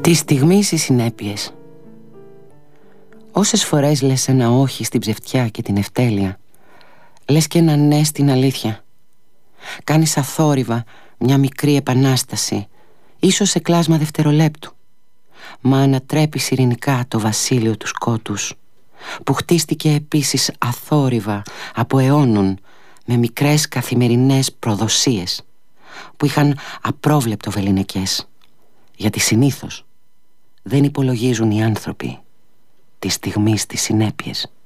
Τη στιγμή στις συνέπειες. Όσες φορές λες ένα όχι στην ψευτιά και την ευτέλεια, λες και ένα ναι στην αλήθεια. Κάνεις αθόρυβα μια μικρή επανάσταση, ίσως σε κλάσμα δευτερολέπτου, μα ανατρέπεις ειρηνικά το βασίλειο του σκότους, που χτίστηκε επίσης αθόρυβα από αιώνων με μικρές καθημερινές προδοσίες που είχαν απρόβλεπτο βεληνικές, γιατί συνήθως δεν υπολογίζουν οι άνθρωποι τη στιγμή στις συνέπειες.